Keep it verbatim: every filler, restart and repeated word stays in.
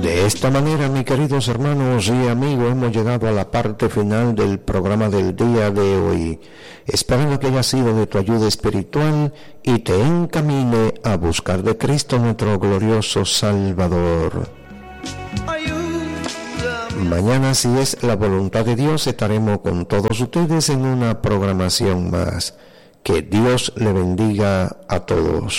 De esta manera, mis queridos hermanos y amigos, hemos llegado a la parte final del programa del día de hoy, esperando que haya sido de tu ayuda espiritual y te encamine a buscar de Cristo nuestro glorioso Salvador. Mañana, si es la voluntad de Dios, estaremos con todos ustedes en una programación más. Que Dios le bendiga a todos.